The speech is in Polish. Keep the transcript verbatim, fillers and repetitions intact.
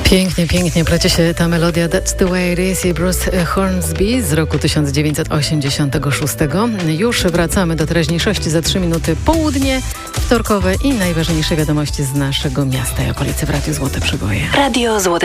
Pięknie, pięknie plecie się ta melodia That's the way it is i Bruce Hornsby z roku tysiąc dziewięćset osiemdziesiątego szóstego. Już wracamy do teraźniejszości za trzy minuty południe, wtorkowe i najważniejsze wiadomości z naszego miasta i okolicy w Radiu Złote Przeboje. Radio Złote